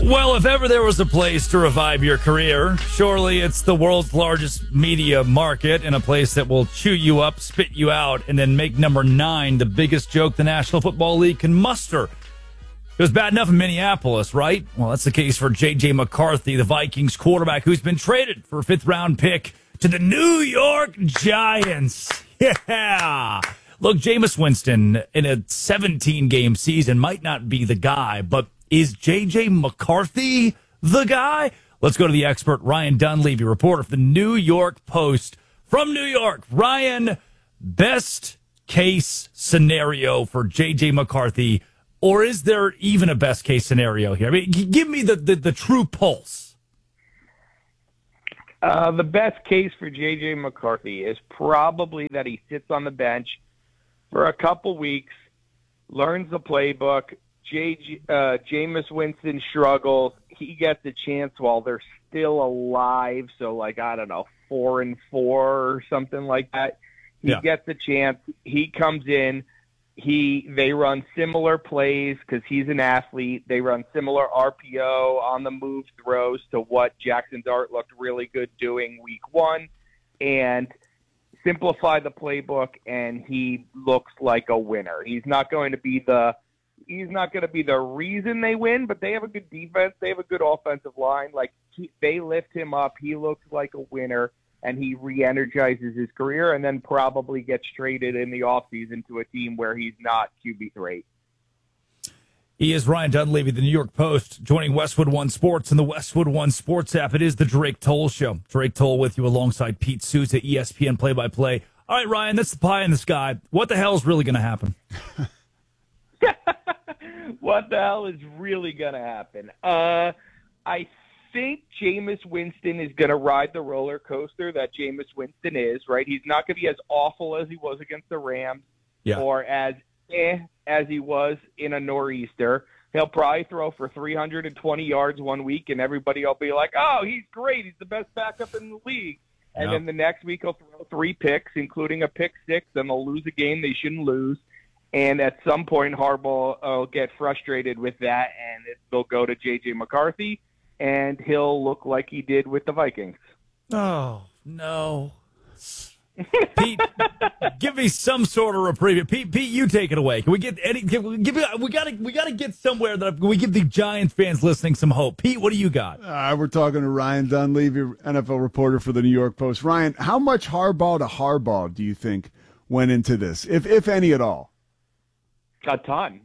Well, if ever there was a place to revive your career, surely it's the world's largest media market and a place that will chew you up, spit you out, and then make number 9 the biggest joke the National Football League can muster. It was bad enough in Minneapolis, right? Well, that's the case for J.J. McCarthy, the Vikings quarterback who's been traded for a 5th-round pick to the New York Giants. Yeah! Look, Jameis Winston in a 17-game season might not be the guy, but is J.J. McCarthy the guy? Let's go to the expert, Ryan Dunleavy, reporter for the New York Post. From New York, Ryan, best case scenario for J.J. McCarthy, or is there even a best case scenario here? I mean, give me the true pulse. The best case for J.J. McCarthy is probably that he sits on the bench for a couple weeks, learns the playbook. Jameis Winston struggles. He gets a chance while they're still alive. So, I don't know, 4-4 or something like that. He gets a chance. He comes in. They run similar plays because he's an athlete. They run similar RPO on the move throws to what Jackson Dart looked really good doing week 1, and simplify the playbook. And he looks like a winner. He's not going to be the reason they win, but they have a good defense. They have a good offensive line. They lift him up. He looks like a winner. And he re-energizes his career and then probably gets traded in the offseason to a team where he's not QB3. He is Ryan Dunleavy, the New York Post, joining Westwood One Sports and the Westwood One Sports app. It is the Drake Toll Show. Drake Toll with you alongside Pete Souza, ESPN play-by-play. All right, Ryan, that's the pie in the sky. What the hell is really going to happen? What the hell is really going to happen? I think Jameis Winston is going to ride the roller coaster that Jameis Winston is, right? He's not going to be as awful as he was against the Rams or as he was in a nor'easter. He'll probably throw for 320 yards one week, and everybody will be like, oh, he's great. He's the best backup in the league. And then the next week he'll throw 3 picks, including a pick 6, and they'll lose a game they shouldn't lose. And at some point, Harbaugh will get frustrated with that, and they'll go to J.J. McCarthy, and he'll look like he did with the Vikings. Oh, no. Pete, give me some sort of reprieve. Pete, you take it away. Can we get any? We gotta get somewhere that we give the Giants fans listening some hope. Pete, what do you got? We're talking to Ryan Dunleavy, NFL reporter for the New York Post. Ryan, how much Harbaugh do you think went into this, if any at all? A ton,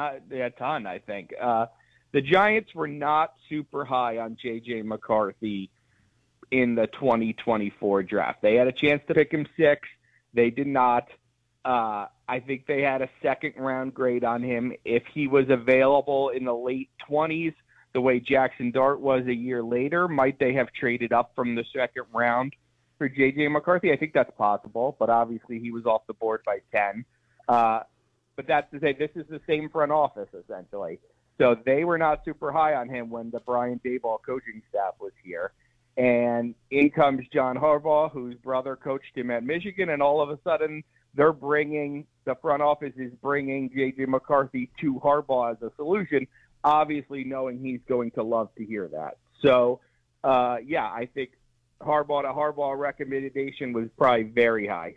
I think. The Giants were not super high on J.J. McCarthy in the 2024 draft. They had a chance to pick him 6. They did not. I think they had a second-round grade on him. If he was available in the late 20s, the way Jackson Dart was a year later, might they have traded up from the second round for J.J. McCarthy? I think that's possible, but obviously he was off the board by 10. But that's to say, this is the same front office, essentially. So they were not super high on him when the Brian Daboll coaching staff was here. And in comes John Harbaugh, whose brother coached him at Michigan, and all of a sudden the front office is bringing J.J. McCarthy to Harbaugh as a solution, obviously knowing he's going to love to hear that. So, I think Harbaugh recommendation was probably very high.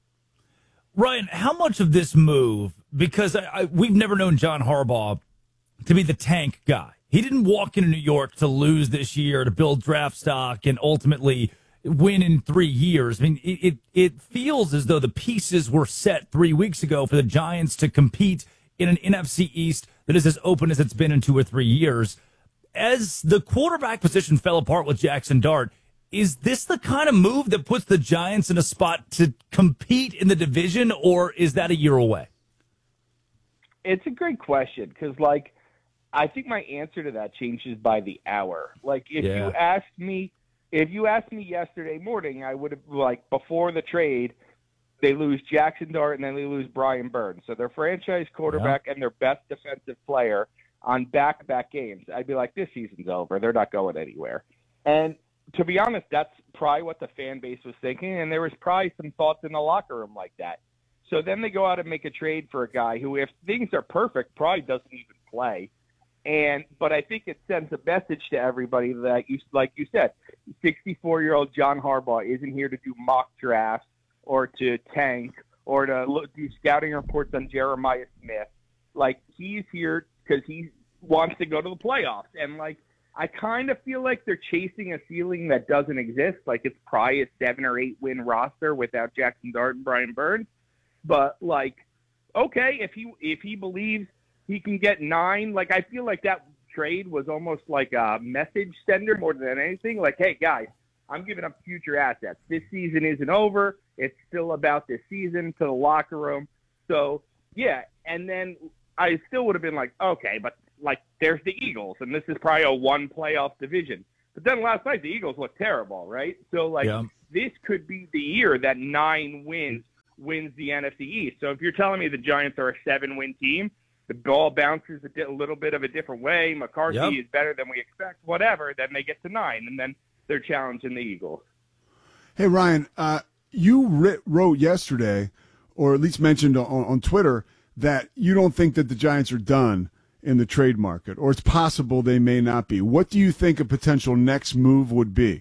Ryan, how much of this move, because we've never known John Harbaugh to be the tank guy. He didn't walk into New York to lose this year, to build draft stock, and ultimately win in 3 years. I mean, it feels as though the pieces were set 3 weeks ago for the Giants to compete in an NFC East that is as open as it's been in 2 or 3 years. As the quarterback position fell apart with Jackson Dart, is this the kind of move that puts the Giants in a spot to compete in the division, or is that a year away? It's a great question because, I think my answer to that changes by the hour. If you asked me yesterday morning, I would have, before the trade, they lose Jackson Dart and then they lose Brian Burns. So their franchise quarterback and their best defensive player on back-to-back games. I'd be like, this season's over. They're not going anywhere. And to be honest, that's probably what the fan base was thinking, and there was probably some thoughts in the locker room like that. So then they go out and make a trade for a guy who, if things are perfect, probably doesn't even play. But I think it sends a message to everybody that, like you said, 64-year-old John Harbaugh isn't here to do mock drafts or to tank or to do scouting reports on Jeremiah Smith. Like, he's here because he wants to go to the playoffs. And, like, I kind of feel like they're chasing a ceiling that doesn't exist. Like, it's probably a 7 or 8 win roster without Jackson Dart and Brian Burns. But, like, okay, if he believes he can get 9, like, I feel like that trade was almost like a message sender more than anything. Like, hey, guys, I'm giving up future assets. This season isn't over. It's still about this season, to the locker room. So, yeah, and then I still would have been like, okay, but, like, there's the Eagles, and this is probably a 1 playoff division. But then last night, the Eagles looked terrible, right? So, like, This could be the year that 9 wins the NFC East. So if you're telling me the Giants are a 7-win team, the ball bounces a little bit of a different way, McCarthy is better than we expect, whatever, then they get to 9, and then they're challenging the Eagles. Hey, Ryan, you wrote yesterday, or at least mentioned on Twitter, that you don't think that the Giants are done in the trade market, or it's possible they may not be. What do you think a potential next move would be?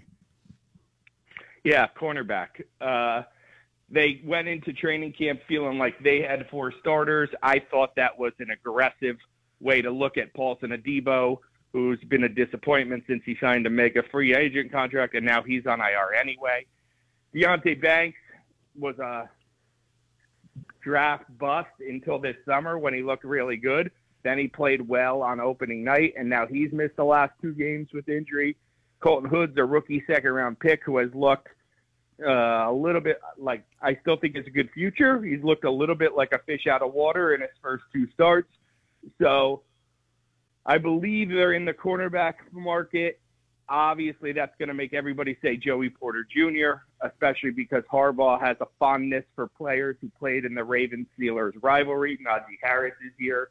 Yeah, cornerback. They went into training camp feeling like they had 4 starters. I thought that was an aggressive way to look at Paulson Adebo, who's been a disappointment since he signed a mega free agent contract, and now he's on IR anyway. Deonte Banks was a draft bust until this summer when he looked really good. Then he played well on opening night, and now he's missed the last 2 games with injury. Colton Hood's a rookie second-round pick who has looked a little bit like, I still think it's a good future. He's looked a little bit like a fish out of water in his first 2 starts. So I believe they're in the cornerback market. Obviously, that's going to make everybody say Joey Porter Jr., especially because Harbaugh has a fondness for players who played in the Ravens-Steelers rivalry. Najee Harris is here.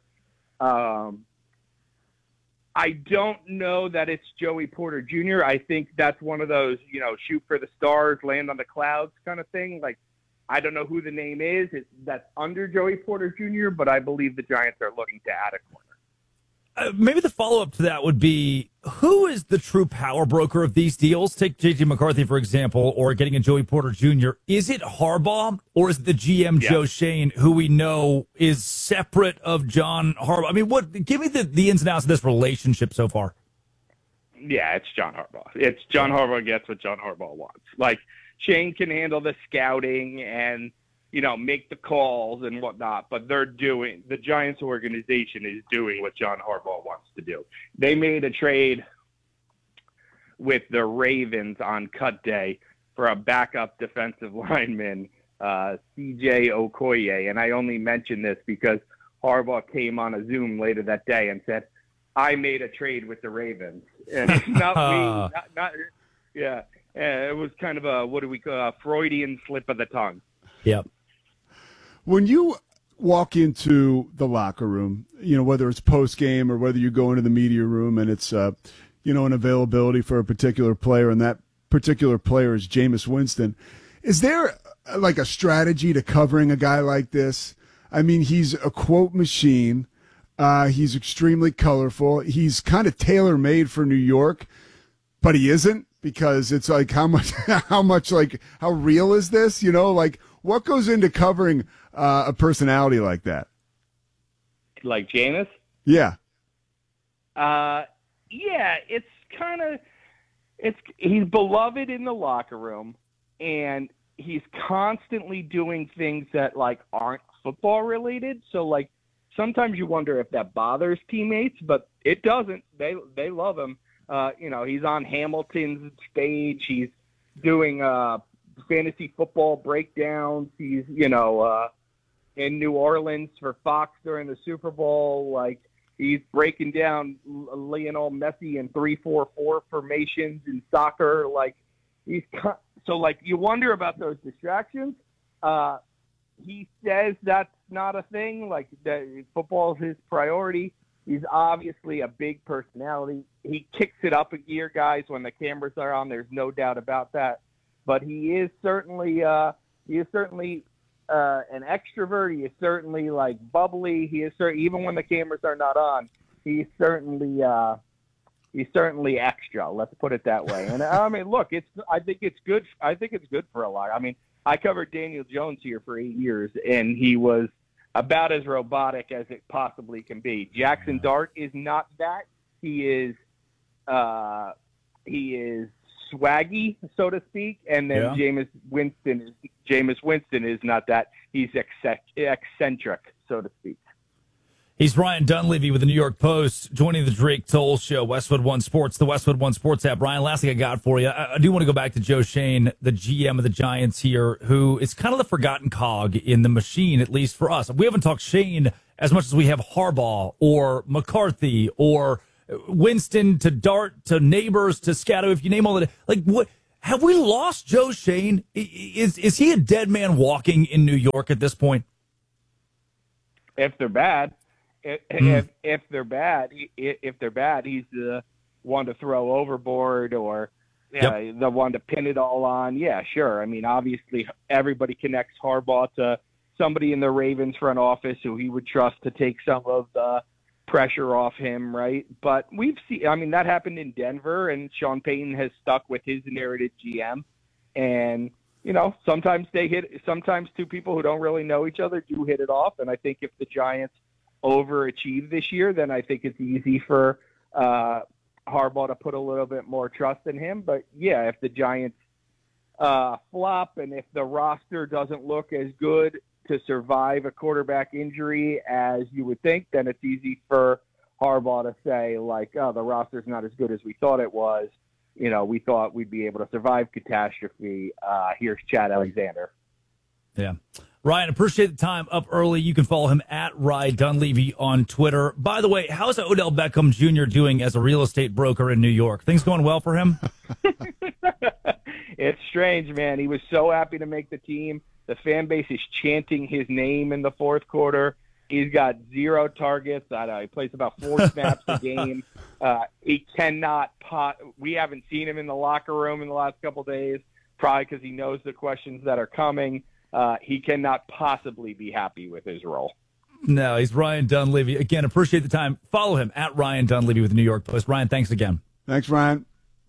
I don't know that it's Joey Porter Jr. I think that's one of those, shoot for the stars, land on the clouds kind of thing. Like, I don't know who the name is that's under Joey Porter Jr., but I believe the Giants are looking to add a corner. Maybe the follow-up to that would be, who is the true power broker of these deals? Take J.J. McCarthy, for example, or getting a Joey Porter Jr. Is it Harbaugh, or is it the GM, Joe Schoen, who we know is separate of John Harbaugh? I mean, give me the ins and outs of this relationship so far. Yeah, it's John Harbaugh. It's John Harbaugh gets what John Harbaugh wants. Like, Shane can handle the scouting and make the calls and whatnot, but the Giants organization is doing what John Harbaugh wants to do. They made a trade with the Ravens on cut day for a backup defensive lineman, CJ Okoye. And I only mention this because Harbaugh came on a Zoom later that day and said, I made a trade with the Ravens. And it's not me. It was kind of a Freudian slip of the tongue. Yep. When you walk into the locker room, whether it's post game or whether you go into the media room and it's, an availability for a particular player, and that particular player is Jameis Winston, is there like a strategy to covering a guy like this? I mean, he's a quote machine. He's extremely colorful. He's kind of tailor made for New York, but he isn't, because it's like, how real is this? Like, what goes into covering a personality like that? Like Jameis? Yeah. He's beloved in the locker room, and he's constantly doing things that, like, aren't football related. So, like, sometimes you wonder if that bothers teammates, but it doesn't. They love him. He's on Hamilton's stage. He's doing fantasy football breakdowns. He's, in New Orleans for Fox during the Super Bowl. Like, he's breaking down Lionel Messi in 3-4-4 formations in soccer. Like, so you wonder about those distractions. He says that's not a thing. Like, that football is his priority. He's obviously a big personality. He kicks it up a gear, guys, when the cameras are on. There's no doubt about that. But he is certainly an extrovert. He is certainly, like, bubbly. He is even when the cameras are not on, he's certainly extra. Let's put it that way. And I mean, look, I think it's good. I think it's good for a lot. I mean, I covered Daniel Jones here for 8 years, and he was about as robotic as it possibly can be. Jackson Dart is not that. He is swaggy, so to speak, and then Jameis Winston is not that. He's eccentric, so to speak. He's Ryan Dunleavy with the New York Post, joining the Drake Toll Show, Westwood One Sports, the Westwood One Sports app. Ryan, last thing I got for you, I do want to go back to Joe Schoen, the GM of the Giants here, who is kind of the forgotten cog in the machine, at least for us. We haven't talked Schoen as much as we have Harbaugh or McCarthy or Winston to Dart to Neighbors to Scatto, if you name all of it. Like, what have we lost Joe Schoen? Is he a dead man walking in New York at this point? If they're bad. If they're bad, he's the one to throw overboard or the one to pin it all on. Yeah, sure. I mean, obviously, everybody connects Harbaugh to somebody in the Ravens front office who he would trust to take some of the pressure off him, right? But we've seen, I mean, that happened in Denver, and Sean Payton has stuck with his inherited GM. And, you know, sometimes two people who don't really know each other do hit it off. And I think if the Giants overachieve this year, then I think it's easy for Harbaugh to put a little bit more trust in him. But yeah, if the Giants flop and if the roster doesn't look as good to survive a quarterback injury as you would think, then it's easy for Harbaugh to say, like, oh, the roster's not as good as we thought it was. You know, we thought we'd be able to survive catastrophe. Here's Chad Alexander. Yeah. Ryan, appreciate the time up early. You can follow him at Ryan Dunleavy on Twitter. By the way, how's Odell Beckham Jr. doing as a real estate broker in New York? Things going well for him? It's strange, man. He was so happy to make the team. The fan base is chanting his name in the fourth quarter. He's got 0 targets. I don't know, he plays about 4 snaps a game. He cannot we haven't seen him in the locker room in the last couple of days, probably because he knows the questions that are coming. He cannot possibly be happy with his role. No, he's Ryan Dunleavy. Again, appreciate the time. Follow him at Ryan Dunleavy with the New York Post. Ryan, thanks again. Thanks, Ryan.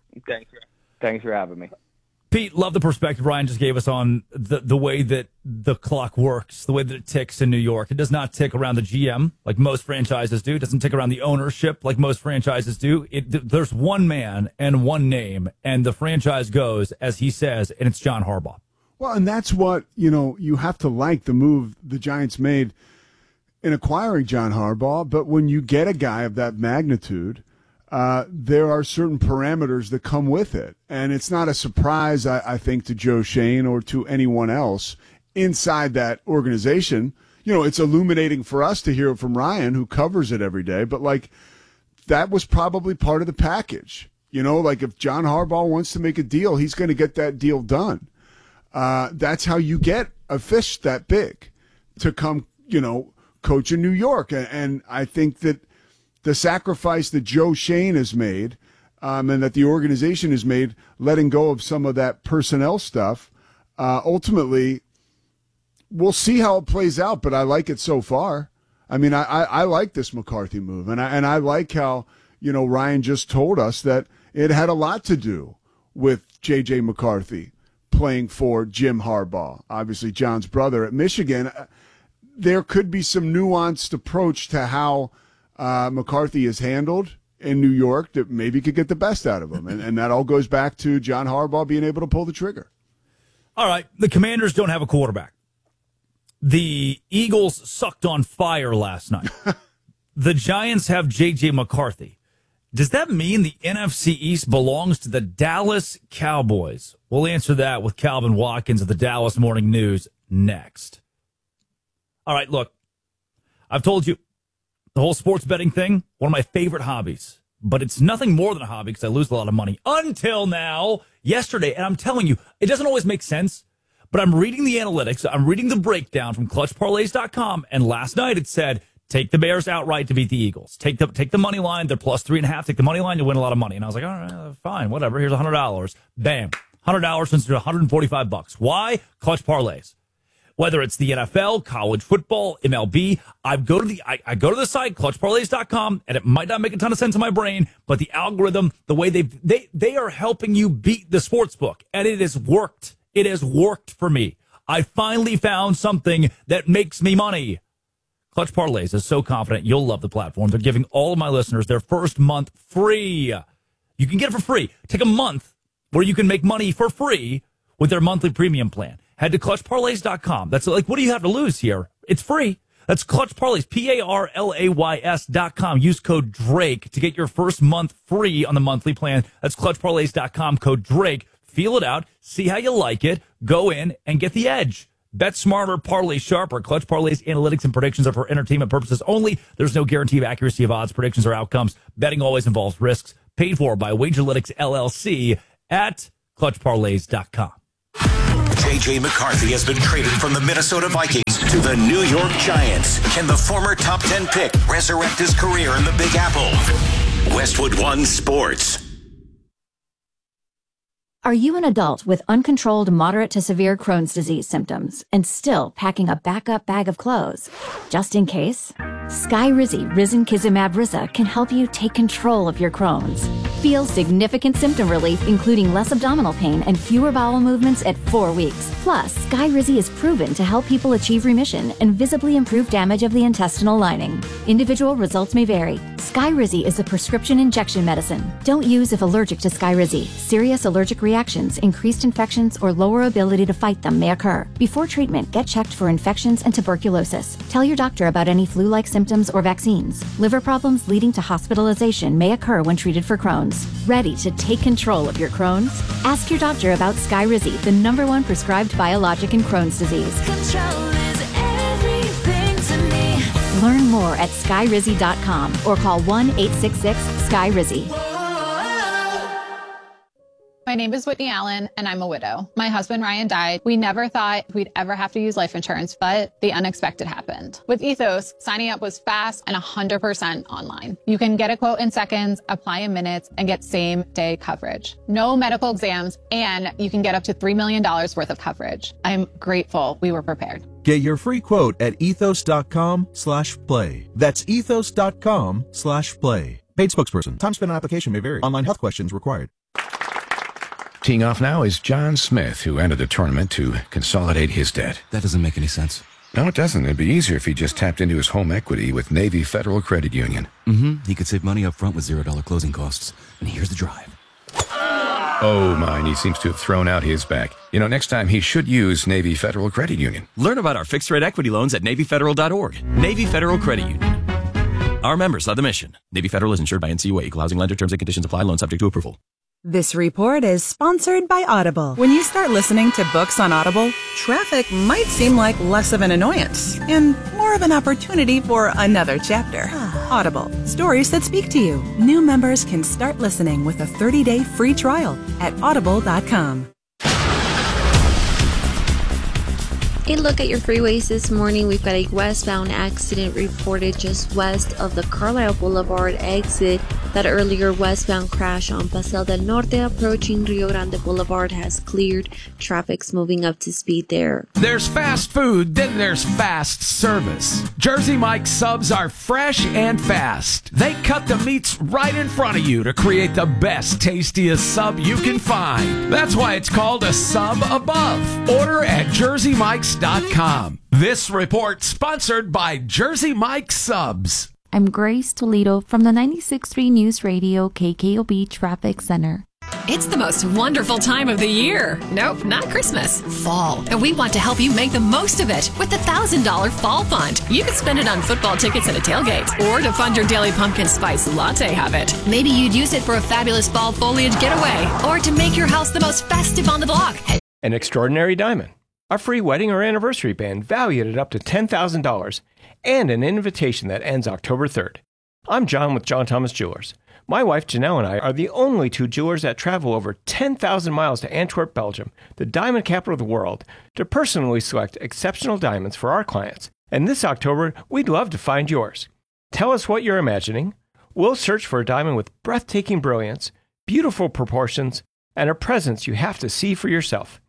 Thanks for having me. Pete, love the perspective Ryan just gave us on the way that the clock works, the way that it ticks in New York. It does not tick around the GM like most franchises do. It doesn't tick around the ownership like most franchises do. There's one man and one name, and the franchise goes as he says, and it's John Harbaugh. Well, and that's what, you know, you have to like the move the Giants made in acquiring John Harbaugh. But when you get a guy of that magnitude, there are certain parameters that come with it. And it's not a surprise, I think, to Joe Schoen or to anyone else inside that organization. You know, it's illuminating for us to hear from Ryan, who covers it every day. But, like, that was probably part of the package. You know, like if John Harbaugh wants to make a deal, he's going to get that deal done. That's how you get a fish that big to come, you know, coach in New York. And I think that the sacrifice that Joe Schoen has made and that the organization has made, letting go of some of that personnel stuff, ultimately, we'll see how it plays out, but I like it so far. I mean, I like this McCarthy move, and I like how, you know, Ryan just told us that it had a lot to do with J.J. McCarthy playing for Jim Harbaugh, obviously John's brother at Michigan. There could be some nuanced approach to how McCarthy is handled in New York that maybe could get the best out of him. And that all goes back to John Harbaugh being able to pull the trigger. All right. The Commanders don't have a quarterback. The Eagles sucked on fire last night. The Giants have J.J. McCarthy. Does that mean the NFC East belongs to the Dallas Cowboys? We'll answer that with Calvin Watkins of the Dallas Morning News next. All right, look, I've told you the whole sports betting thing, one of my favorite hobbies, but it's nothing more than a hobby because I lose a lot of money until now, yesterday. And I'm telling you, it doesn't always make sense, but I'm reading the analytics. I'm reading the breakdown from clutchparlays.com. And last night it said, take the Bears outright to beat the Eagles. Take the money line. They're plus 3.5. Take the money line to win a lot of money. And I was like, all right, fine, whatever. Here's $100. Bam. $100 turns to $145. Why? Clutch parlays. Whether it's the NFL, college football, MLB, I go to the site, clutchparlays.com, and it might not make a ton of sense in my brain, but the algorithm, the way they are helping you beat the sports book, and it has worked. It has worked for me. I finally found something that makes me money. Clutch Parlays is so confident you'll love the platform. They're giving all of my listeners their first month free. You can get it for free. Take a month where you can make money for free with their monthly premium plan. Head to clutchparlays.com. That's like, what do you have to lose here? It's free. That's Clutch Parlays, PARLAYS.com. Use code Drake to get your first month free on the monthly plan. That's clutchparlays.com, code Drake. Feel it out. See how you like it. Go in and get the edge. Bet smarter, parlay sharper. Clutch Parlay's analytics and predictions are for entertainment purposes only. There's no guarantee of accuracy of odds, predictions, or outcomes. Betting always involves risks. Paid for by Wagerlytics LLC at clutchparlays.com. J.J. McCarthy has been traded from the Minnesota Vikings to the New York Giants. Can the former top 10 pick resurrect his career in the Big Apple? Westwood One Sports. Are you an adult with uncontrolled moderate to severe Crohn's disease symptoms and still packing a backup bag of clothes? Just in case? Skyrizi Risankizumab Riza can help you take control of your Crohn's. Feel significant symptom relief, including less abdominal pain and fewer bowel movements at 4 weeks. Plus, Skyrizi is proven to help people achieve remission and visibly improve damage of the intestinal lining. Individual results may vary. Skyrizi is a prescription injection medicine. Don't use if allergic to Skyrizi. Serious allergic reactions, increased infections, or lower ability to fight them may occur. Before treatment, get checked for infections and tuberculosis. Tell your doctor about any flu-like symptoms or vaccines. Liver problems leading to hospitalization may occur when treated for Crohn's. Ready to take control of your Crohn's? Ask your doctor about Skyrizi, the #1 prescribed biologic in Crohn's disease. Control is everything to me. Learn more at skyrizi.com or call 1-866-SKYRIZI. My name is Whitney Allen, and I'm a widow. My husband, Ryan, died. We never thought we'd ever have to use life insurance, but the unexpected happened. With Ethos, signing up was fast and 100% online. You can get a quote in seconds, apply in minutes, and get same-day coverage. No medical exams, and you can get up to $3 million worth of coverage. I'm grateful we were prepared. Get your free quote at ethos.com/play. That's ethos.com/play. Paid spokesperson. Time spent on application may vary. Online health questions required. Teeing off now is John Smith, who entered the tournament to consolidate his debt. That doesn't make any sense. No, it doesn't. It'd be easier if he just tapped into his home equity with Navy Federal Credit Union. He could save money up front with $0 closing costs. And here's the drive. Oh, mine. He seems to have thrown out his back. You know, next time he should use Navy Federal Credit Union. Learn about our fixed-rate equity loans at NavyFederal.org. Navy Federal Credit Union. Our members love the mission. Navy Federal is insured by NCUA. Equal housing lender. Terms and conditions apply. Loan subject to approval. This report is sponsored by Audible. When you start listening to books on Audible, traffic might seem like less of an annoyance and more of an opportunity for another chapter. Audible, stories that speak to you. New members can start listening with a 30-day free trial at audible.com. A look at your freeways this morning. We've got a westbound accident reported just west of the Carlisle Boulevard exit. That earlier westbound crash on Paseo del Norte approaching Rio Grande Boulevard has cleared. Traffic's moving up to speed there. There's fast food, then there's fast service. Jersey Mike's subs are fresh and fast. They cut the meats right in front of you to create the best, tastiest sub you can find. That's why it's called a sub above. Order at JerseyMikes.com. This report sponsored by Jersey Mike Subs. I'm Grace Toledo from the 96.3 News Radio KKOB Traffic Center. It's the most wonderful time of the year. Nope, not Christmas. Fall. And we want to help you make the most of it with the $1,000 Fall Fund. You can spend it on football tickets and a tailgate, or to fund your daily pumpkin spice latte habit. Maybe you'd use it for a fabulous fall foliage getaway, or to make your house the most festive on the block. An Extraordinary Diamond, a free wedding or anniversary band valued at up to $10,000, and an invitation that ends October 3rd. I'm John with John Thomas Jewelers. My wife Janelle and I are the only two jewelers that travel over 10,000 miles to Antwerp, Belgium, the diamond capital of the world, to personally select exceptional diamonds for our clients. And this October, we'd love to find yours. Tell us what you're imagining. We'll search for a diamond with breathtaking brilliance, beautiful proportions, and a presence you have to see for yourself.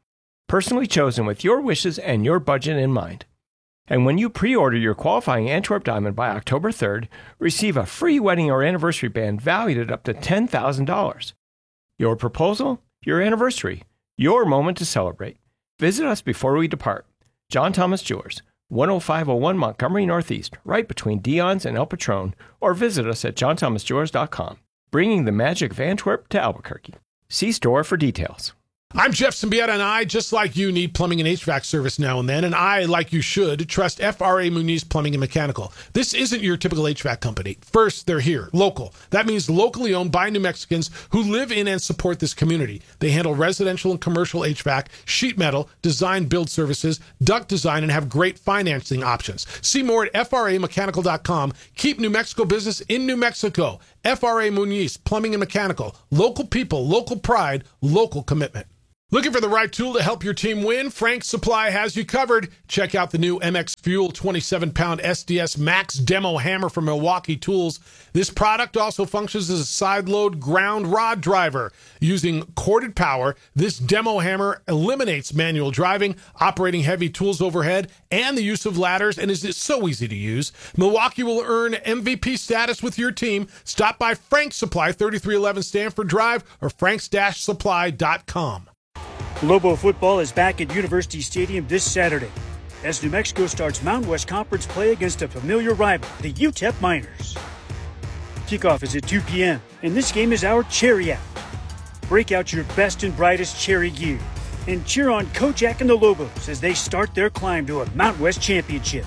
personally chosen with your wishes and your budget in mind. And when you pre-order your qualifying Antwerp diamond by October 3rd, receive a free wedding or anniversary band valued at up to $10,000. Your proposal, your anniversary, your moment to celebrate. Visit us before we depart. John Thomas Jewelers, 10501 Montgomery Northeast, right between Dion's and El Patron, or visit us at johnthomasjewelers.com, bringing the magic of Antwerp to Albuquerque. See store for details. I'm Jeff Symbieta, and I, just like you, need plumbing and HVAC service now and then, and I, like you should, trust FRA Muniz Plumbing and Mechanical. This isn't your typical HVAC company. First, they're here, local. That means locally owned by New Mexicans who live in and support this community. They handle residential and commercial HVAC, sheet metal, design build services, duct design, and have great financing options. See more at FRAmechanical.com. Keep New Mexico business in New Mexico. FRA Muniz Plumbing and Mechanical. Local people, local pride, local commitment. Looking for the right tool to help your team win? Frank's Supply has you covered. Check out the new MX Fuel 27-pound SDS Max Demo Hammer from Milwaukee Tools. This product also functions as a side-load ground rod driver. Using corded power, this demo hammer eliminates manual driving, operating heavy tools overhead, and the use of ladders, and is so easy to use. Milwaukee will earn MVP status with your team. Stop by Frank's Supply, 3311 Stanford Drive, or franks-supply.com. Lobo football is back at University Stadium this Saturday as New Mexico starts Mountain West Conference play against a familiar rival, the UTEP Miners. Kickoff is at 2 p.m., and this game is our Cherry Out. Break out your best and brightest Cherry gear and cheer on Kojak and the Lobos as they start their climb to a Mountain West championship.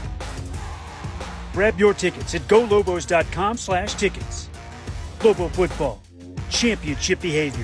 Grab your tickets at golobos.com/tickets. Lobo football, championship behavior.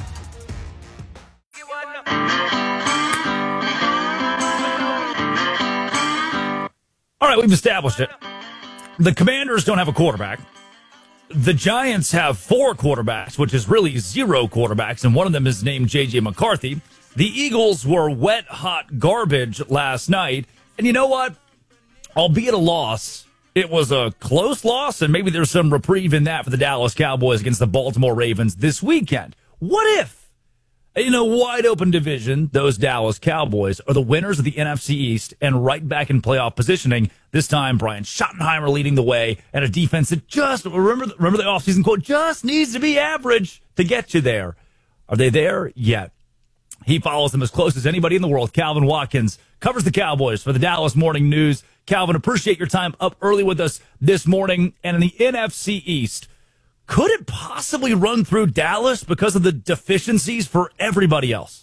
All right, we've established it. The Commanders don't have a quarterback. The Giants have 4 quarterbacks, which is really 0 quarterbacks, and one of them is named J.J. McCarthy. The Eagles were wet-hot garbage last night, and you know what? Albeit a loss, it was a close loss, and maybe there's some reprieve in that for the Dallas Cowboys against the Baltimore Ravens this weekend. What if, in a wide-open division, those Dallas Cowboys are the winners of the NFC East and right back in playoff positioning? This time, Brian Schottenheimer leading the way, and a defense that just, remember the offseason quote, just needs to be average to get you there. Are they there yet? He follows them as close as anybody in the world. Calvin Watkins covers the Cowboys for the Dallas Morning News. Calvin, appreciate your time up early with us this morning. And in the NFC East, could it possibly run through Dallas because of the deficiencies for everybody else?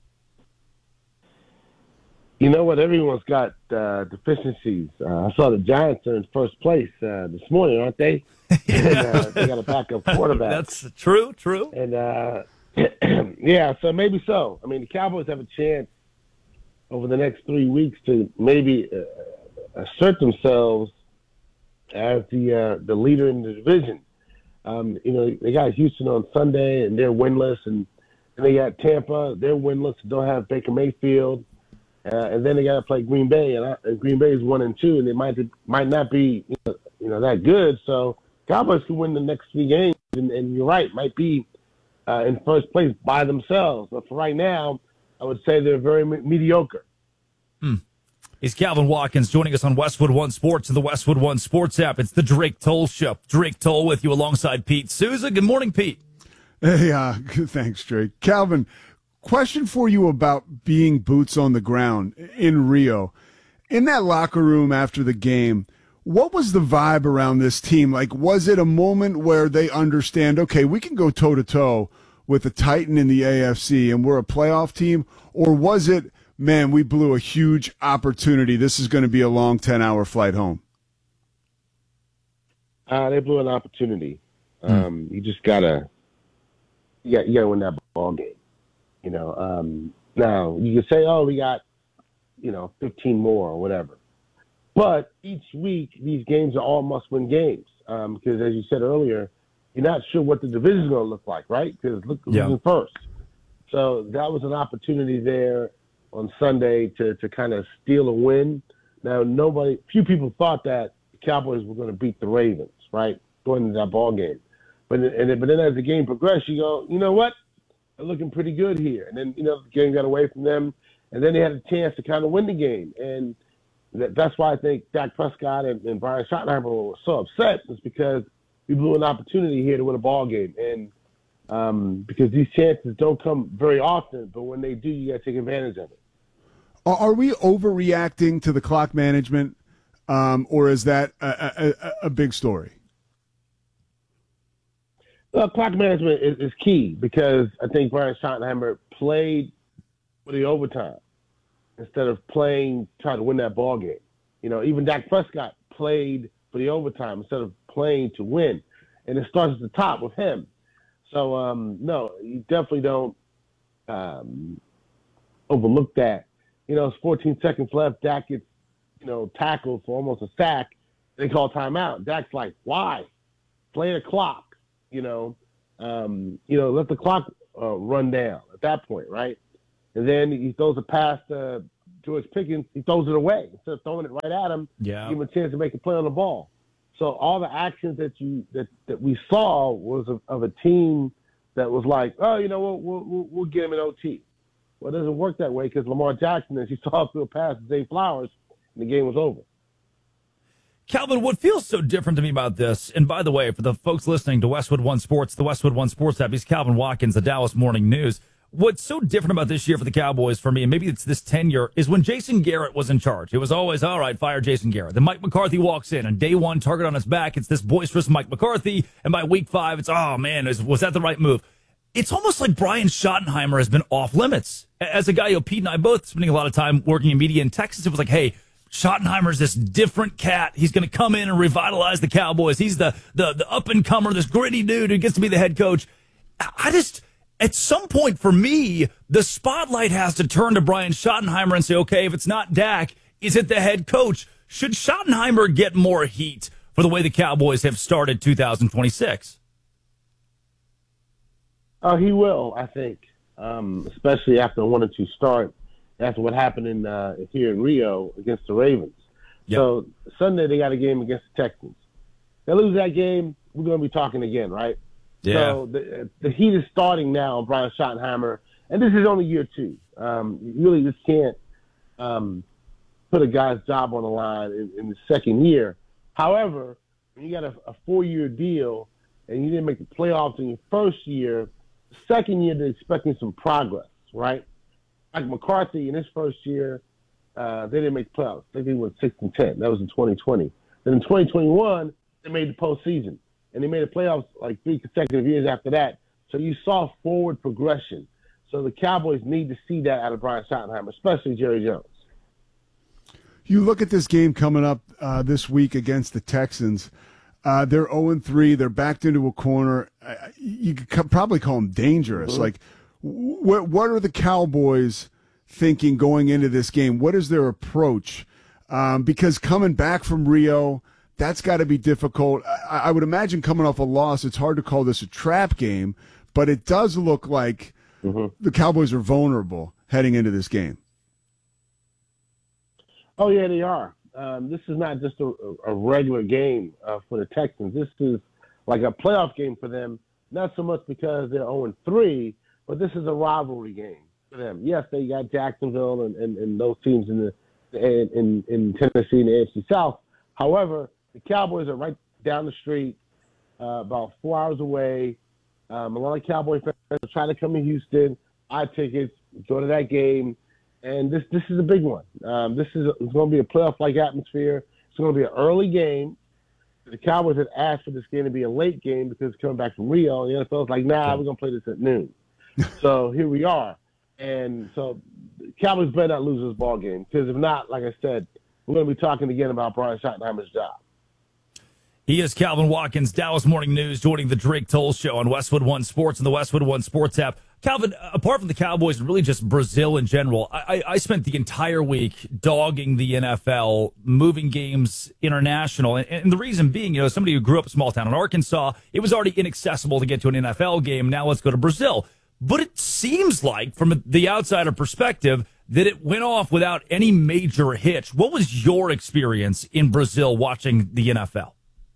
You know what? Everyone's got deficiencies. I saw the Giants are in first place this morning, aren't they? And, they got a backup quarterback. That's true. And, yeah, so maybe so. I mean, the Cowboys have a chance over the next 3 weeks to maybe assert themselves as the leader in the division. You know, they got Houston on Sunday, and they're winless, and they got Tampa, they're winless, don't have Baker Mayfield, and then they got to play Green Bay, and Green Bay is 1-2, and they might not be that good. So Cowboys can win the next 3 games, and you're right, might be in first place by themselves. But for right now, I would say they're very mediocre. He's Calvin Watkins joining us on Westwood One Sports and the Westwood One Sports app. It's the Drake Toll Show. Drake Toll with you alongside Pete Souza. Good morning, Pete. Hey, thanks, Drake. Calvin, question for you about being boots on the ground in Rio. In that locker room after the game, what was the vibe around this team? Like, was it a moment where they understand, okay, we can go toe-to-toe with the Titan in the AFC and we're a playoff team? Or was it, man, we blew a huge opportunity. This is going to be a long 10-hour flight home? They blew an opportunity. You just gotta win that ball game. Now you can say, oh, we got 15 more or whatever. But each week these games are all must-win games because, as you said earlier, you're not sure what the division is going to look like, right? Because look who's first. So that was an opportunity there on Sunday to kind of steal a win. Now, few people thought that the Cowboys were going to beat the Ravens, right, going into that ball game. But then as the game progressed, you go, you know what? They're looking pretty good here. And then, the game got away from them. And then they had a chance to kind of win the game. And that's why I think Dak Prescott and Brian Schottenheimer were so upset, is because we blew an opportunity here to win a ball game. And because these chances don't come very often, but when they do, you got to take advantage of it. Are we overreacting to the clock management, or is that a big story? Well, clock management is key, because I think Brian Schottenheimer played for the overtime instead of trying to win that ball game. Even Dak Prescott played for the overtime instead of playing to win. And it starts at the top with him. So, no, you definitely don't overlook that. It's 14 seconds left. Dak gets, tackled for almost a sack. They call timeout. Dak's like, why? Play the clock. Let the clock run down at that point, right? And then he throws a pass to George Pickens. He throws it away instead of throwing it right at him. Yeah, give him a chance to make a play on the ball. So all the actions that we saw was of a team that was like, oh, we'll get him an OT. Well, it doesn't work that way, because Lamar Jackson, as you saw through a pass to Zay Flowers, and the game was over. Calvin, what feels so different to me about this, and by the way, for the folks listening to Westwood One Sports, the Westwood One Sports app, he's Calvin Watkins, the Dallas Morning News. What's so different about this year for the Cowboys, for me, and maybe it's this tenure, is when Jason Garrett was in charge. It was always, all right, fire Jason Garrett. Then Mike McCarthy walks in, and day one, target on his back, it's this boisterous Mike McCarthy, and by week 5, it's, oh, man, was that the right move? It's almost like Brian Schottenheimer has been off limits. As a guy, Pete and I both spending a lot of time working in media in Texas, it was like, hey, Schottenheimer's this different cat. He's going to come in and revitalize the Cowboys. He's the up-and-comer, this gritty dude who gets to be the head coach. At some point, for me, the spotlight has to turn to Brian Schottenheimer and say, okay, if it's not Dak, is it the head coach? Should Schottenheimer get more heat for the way the Cowboys have started 2026? He will, I think, especially after a 1-2 start, after what happened here in Rio against the Ravens. Yep. So Sunday they got a game against the Texans. They lose that game, we're going to be talking again, right? Yeah. So the heat is starting now on Brian Schottenheimer, and this is only year 2. You really just can't put a guy's job on the line in the second year. However, when you got a 4-year deal and you didn't make the playoffs in your first year, the second year they're expecting some progress, right? Like McCarthy in his first year, they didn't make the playoffs. They went 6-10. That was in 2020. Then in 2021, they made the postseason. And they made the playoffs like 3 consecutive years after that. So you saw forward progression. So the Cowboys need to see that out of Brian Schottenheimer, especially Jerry Jones. You look at this game coming up this week against the Texans. They're 0-3. They're backed into a corner. You could probably call them dangerous. Mm-hmm. Like, what are the Cowboys thinking going into this game? What is their approach? Because coming back from Rio, that's got to be difficult. I would imagine coming off a loss, it's hard to call this a trap game, but it does look like the Cowboys are vulnerable heading into this game. Oh, yeah, they are. This is not just a regular game for the Texans. This is like a playoff game for them, not so much because they're 0-3, but this is a rivalry game for them. Yes, they got Jacksonville and those teams in Tennessee and the AFC South. However, the Cowboys are right down the street, about 4 hours away. A lot of Cowboy fans are trying to come to Houston, buy tickets, go to that game, and this is a big one. It's going to be a playoff-like atmosphere. It's going to be an early game. The Cowboys had asked for this game to be a late game because it's coming back from Rio. The NFL's like, nah, we're going to play this at noon. So here we are. And so the Cowboys better not lose this ball game, because if not, like I said, we're going to be talking again about Brian Schottenheimer's job. He is Calvin Watkins, Dallas Morning News, joining the Drake Toll Show on Westwood One Sports and the Westwood One Sports app. Calvin, apart from the Cowboys and really just Brazil in general, I spent the entire week dogging the NFL, moving games international. And the reason being, somebody who grew up in a small town in Arkansas, it was already inaccessible to get to an NFL game. Now let's go to Brazil. But it seems like, from the outsider perspective, that it went off without any major hitch. What was your experience in Brazil watching the NFL?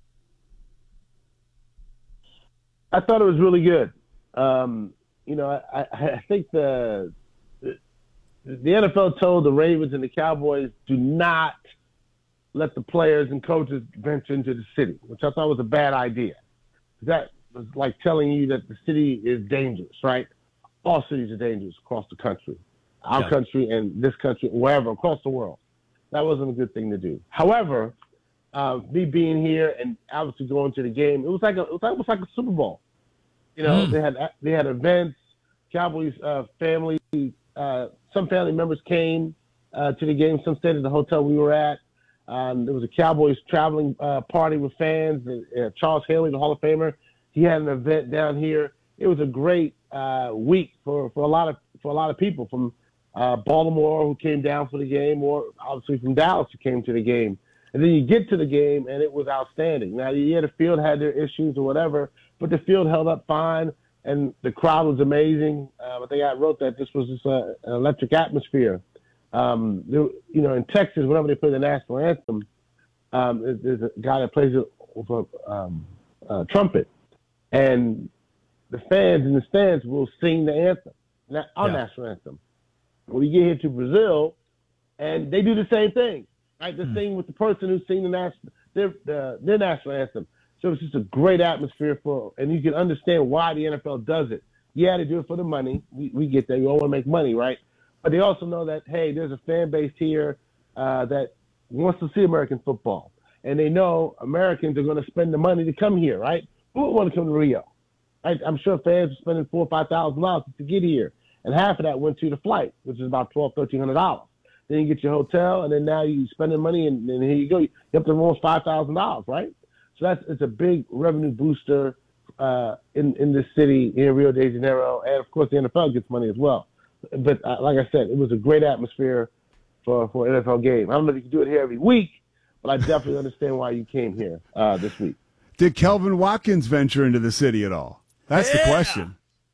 I thought it was really good. I think the the NFL told the Ravens and the Cowboys, do not let the players and coaches venture into the city, which I thought was a bad idea. That was like telling you that the city is dangerous, right? All cities are dangerous across the country, our country and this country, wherever, across the world. That wasn't a good thing to do. However, me being here and obviously going to the game, it was almost like a Super Bowl. You know, they had events. Cowboys family, some family members came to the game. Some stayed at the hotel we were at. There was a Cowboys traveling party with fans. Charles Haley, the Hall of Famer, he had an event down here. It was a great week for a lot of people from Baltimore who came down for the game, or obviously from Dallas who came to the game. And then you get to the game, and it was outstanding. Now, yeah, the field had their issues or whatever, but the field held up fine, and the crowd was amazing. I think I wrote that this was just an electric atmosphere. In Texas, whenever they play the national anthem, there's a guy that plays it with a trumpet, and the fans in the stands will sing the anthem, our national anthem. When you get here to Brazil, and they do the same thing, right? They sing with the person who's singing their national anthem. So it's just a great atmosphere and you can understand why the NFL does it. Yeah, they do it for the money. We get that. We all want to make money, right? But they also know that, hey, there's a fan base here that wants to see American football. And they know Americans are going to spend the money to come here, right? Who would want to come to Rio? Right? I'm sure fans are spending $4,000 or $5,000 to get here. And half of that went to the flight, which is about $1,200, $1,300. Then you get your hotel, and then now you spending money, and here you go. You have to almost $5,000, right? So it's a big revenue booster in this city, in Rio de Janeiro. And, of course, the NFL gets money as well. But like I said, it was a great atmosphere for an NFL game. I don't know if you can do it here every week, but I definitely understand why you came here this week. Did Kelvin Watkins venture into the city at all? That's the question.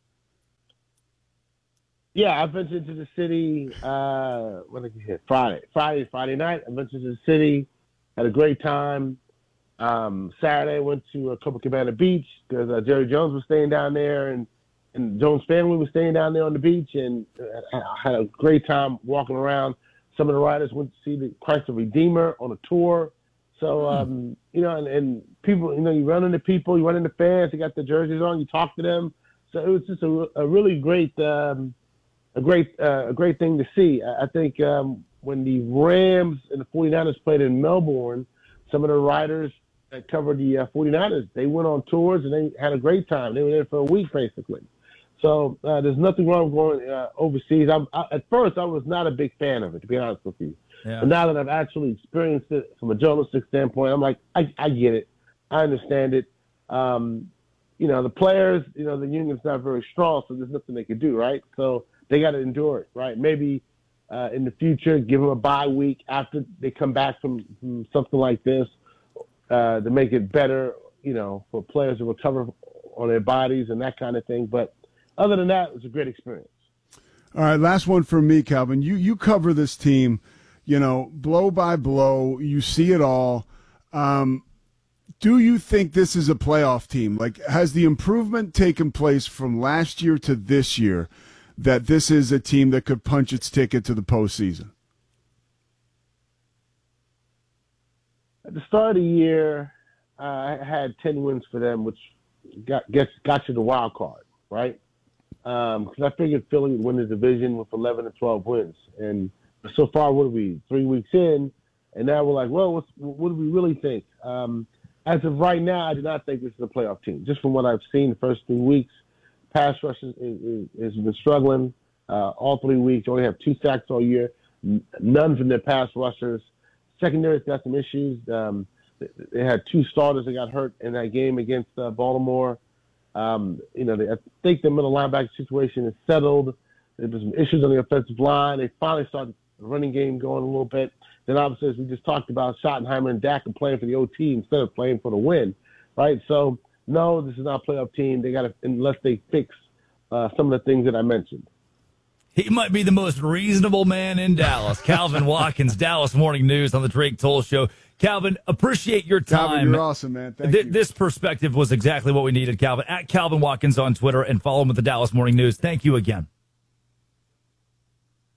Yeah, I ventured into the city, when did you hit? Friday night. I ventured to the city, had a great time. Saturday, I went to Copacabana Beach because Jerry Jones was staying down there, and Jones' family was staying down there on the beach, and I had a great time walking around. Some of the riders went to see the Christ the Redeemer on a tour. So, and people, you run into people, you run into fans, they got the jerseys on, you talk to them. So it was just a really great, a great thing to see. I think when the Rams and the 49ers played in Melbourne, some of the riders that covered the 49ers, they went on tours and they had a great time. They were there for a week, basically. So there's nothing wrong with going overseas. At first, I was not a big fan of it, to be honest with you. Yeah. But now that I've actually experienced it from a journalistic standpoint, I'm like, I get it. I understand it. The players, the union's not very strong, so there's nothing they can do, right? So they got to endure it, right? Maybe in the future, give them a bye week after they come back from something like this to make it better, for players to recover on their bodies and that kind of thing. But other than that, it was a great experience. All right, last one from me, Calvin. You cover this team, blow by blow. You see it all. Do you think this is a playoff team? Like, has the improvement taken place from last year to this year that this is a team that could punch its ticket to the postseason? At the start of the year, I had 10 wins for them, which got you the wild card, right? Because I figured Philly would win the division with 11 or 12 wins. And so far, what are we, 3 weeks in? And now we're like, well, what do we really think? As of right now, I do not think this is a playoff team. Just from what I've seen the first 3 weeks, pass rush has been struggling all 3 weeks. Only have 2 sacks all year. None from their pass rushers. Secondary's got some issues. They had 2 starters that got hurt in that game against Baltimore. I think the middle linebacker situation is settled. There's some issues on the offensive line. They finally started the running game going a little bit. Then obviously, as we just talked about, Schottenheimer and Dak are playing for the OT instead of playing for the win, right? So, no, this is not a playoff team. They got to, unless they fix some of the things that I mentioned. He might be the most reasonable man in Dallas. Calvin Watkins, Dallas Morning News on the Drake Toll Show. Calvin, appreciate your time. Calvin, you're awesome, man. Thank you. This perspective was exactly what we needed, Calvin. At Calvin Watkins on Twitter, and follow him at the Dallas Morning News. Thank you again.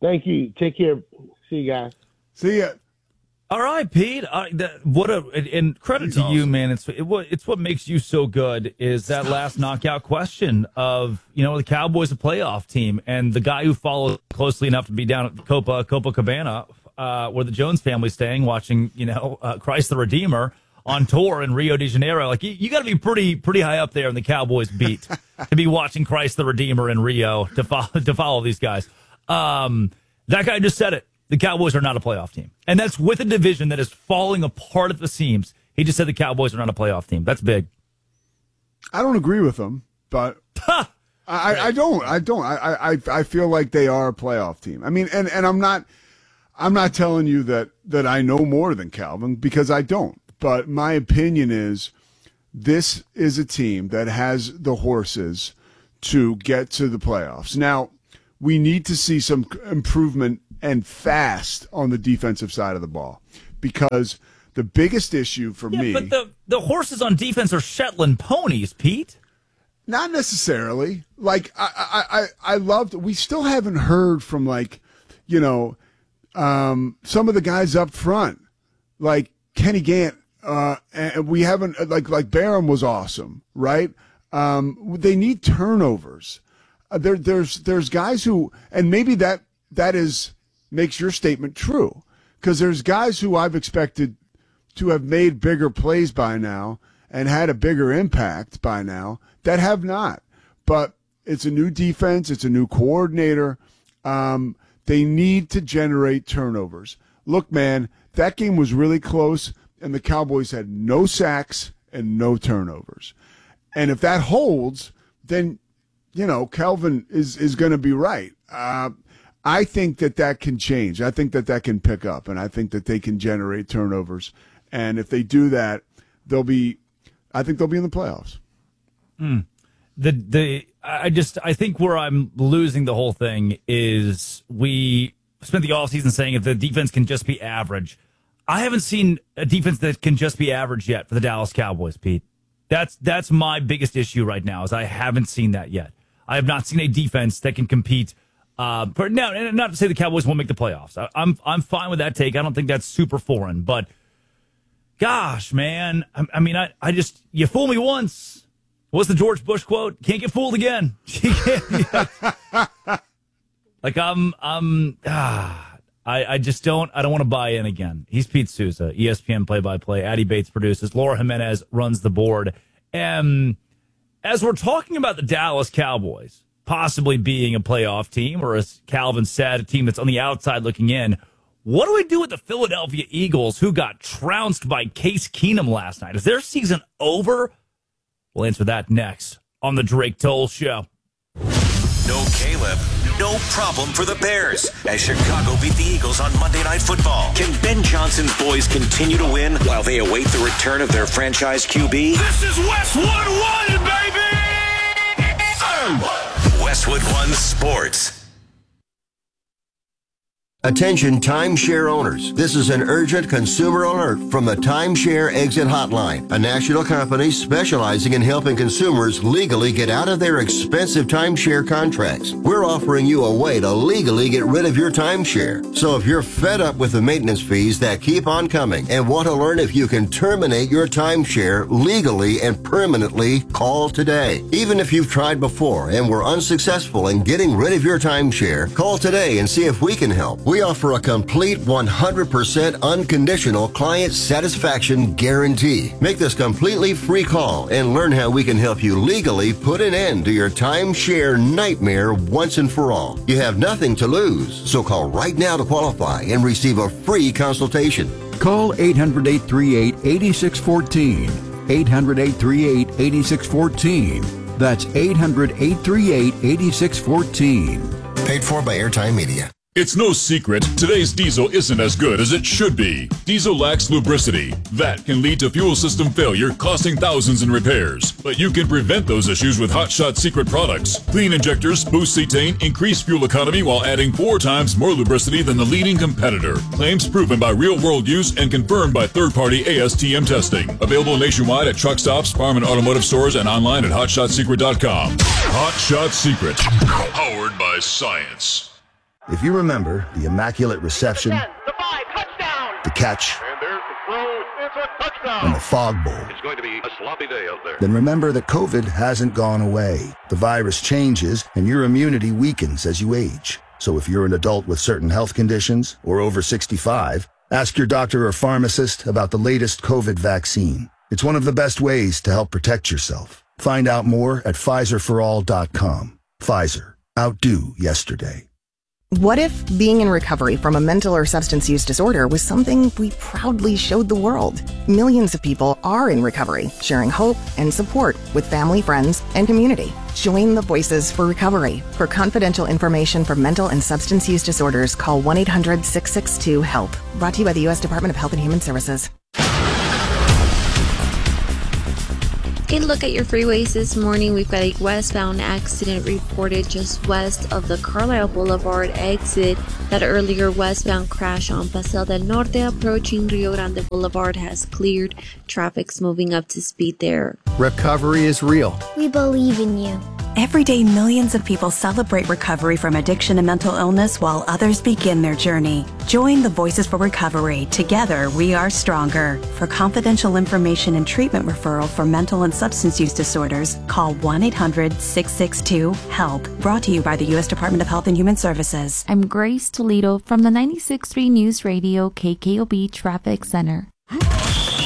Thank you. Take care. See you guys. See ya. All right, Pete. And credit to you, man. It's what makes you so good is that last knockout question of, the Cowboys a playoff team, and the guy who follows closely enough to be down at Copacabana, where the Jones family's staying, watching, Christ the Redeemer on tour in Rio de Janeiro. Like you got to be pretty high up there in the Cowboys beat to be watching Christ the Redeemer in Rio to follow these guys. That guy just said it. The Cowboys are not a playoff team. And that's with a division that is falling apart at the seams. He just said the Cowboys are not a playoff team. That's big. I don't agree with him, but I don't. I feel like they are a playoff team. I mean, and I'm not telling you that I know more than Calvin, because I don't. But my opinion is this is a team that has the horses to get to the playoffs. Now, we need to see some improvement and fast on the defensive side of the ball, because the biggest issue for me. But the horses on defense are Shetland ponies, Pete. Not necessarily. Like I loved. We still haven't heard from some of the guys up front, like Kenny Gant. And we haven't like Barham was awesome, right? They need turnovers. There's guys who, and maybe that makes your statement true, because there's guys who I've expected to have made bigger plays by now and had a bigger impact by now that have not. But it's a new defense. It's a new coordinator. They need to generate turnovers. Look, man, that game was really close, and the Cowboys had no sacks and no turnovers. And if that holds, then, Kelvin is going to be right. I think that can change. I think that can pick up, and I think that they can generate turnovers. And if they do that, I think they'll be in the playoffs. I think where I'm losing the whole thing is we spent the offseason saying if the defense can just be average. I haven't seen a defense that can just be average yet for the Dallas Cowboys, Pete. That's my biggest issue right now, is I haven't seen that yet. I have not seen a defense that can compete. Now, and not to say the Cowboys won't make the playoffs. I'm fine with that take. I don't think that's super foreign. But, gosh, man, I mean, you fool me once. What's the George Bush quote? Can't get fooled again. I just don't want to buy in again. He's Pete Souza, ESPN play-by-play. Addy Bates produces. Laura Jimenez runs the board. And as we're talking about the Dallas Cowboys possibly being a playoff team, or as Calvin said, a team that's on the outside looking in, what do we do with the Philadelphia Eagles, who got trounced by Case Keenum last night? Is their season over? We'll answer that next on the Drake Toll Show. No Caleb, no problem for the Bears as Chicago beat the Eagles on Monday Night Football. Can Ben Johnson's boys continue to win while they await the return of their franchise QB? This is Westwood One, baby! Westwood One Sports. Attention timeshare owners. This is an urgent consumer alert from the Timeshare Exit Hotline, a national company specializing in helping consumers legally get out of their expensive timeshare contracts. We're offering you a way to legally get rid of your timeshare. So if you're fed up with the maintenance fees that keep on coming and want to learn if you can terminate your timeshare legally and permanently, call today. Even if you've tried before and were unsuccessful in getting rid of your timeshare, call today and see if we can help. We offer a complete 100% unconditional client satisfaction guarantee. Make this completely free call and learn how we can help you legally put an end to your timeshare nightmare once and for all. You have nothing to lose, so call right now to qualify and receive a free consultation. Call 800-838-8614. 800-838-8614. That's 800-838-8614. Paid for by Airtime Media. It's no secret, today's diesel isn't as good as it should be. Diesel lacks lubricity. That can lead to fuel system failure, costing thousands in repairs. But you can prevent those issues with Hot Shot Secret products. Clean injectors, boost cetane, increase fuel economy while adding 4 times more lubricity than the leading competitor. Claims proven by real-world use and confirmed by third-party ASTM testing. Available nationwide at truck stops, farm and automotive stores, and online at hotshotsecret.com. Hot Shot Secret. Powered by science. If you remember the immaculate reception, the catch, and the fog bowl, It's going to be a sloppy day out there. then remember that COVID hasn't gone away. The virus changes and your immunity weakens as you age. So if you're an adult with certain health conditions or over 65, ask your doctor or pharmacist about the latest COVID vaccine. It's one of the best ways to help protect yourself. Find out more at PfizerForAll.com. Pfizer. Outdo yesterday. What if being in recovery from a mental or substance use disorder was something we proudly showed the world? Millions of people are in recovery, sharing hope and support with family, friends, and community. Join the Voices for Recovery. For confidential information for mental and substance use disorders, call 1-800-662-HELP. Brought to you by the U.S. Department of Health and Human Services. A look at your freeways this morning. We've got a westbound accident reported just west of the Carlisle Boulevard exit. That earlier westbound crash on Paseo del Norte approaching Rio Grande Boulevard has cleared. Traffic's moving up to speed there. Recovery is real. We believe in you. Every day, millions of people celebrate recovery from addiction and mental illness while others begin their journey. Join the Voices for Recovery. Together, we are stronger. For confidential information and treatment referral for mental and substance use disorders, call 1-800-662-HELP. Brought to you by the U.S. Department of Health and Human Services. I'm Grace Toledo from the 96.3 News Radio KKOB Traffic Center.